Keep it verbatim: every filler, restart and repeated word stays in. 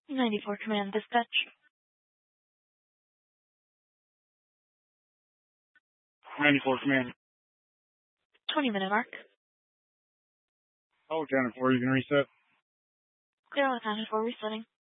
ninety-four Command Dispatch. ninety-four Command. twenty minute mark. Oh, counted four, you can reset. Clear all accounted for, resetting.